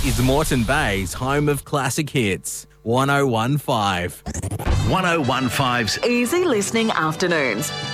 is Moreton Bay's home of classic hits. 1015. 1015's Easy listening afternoons.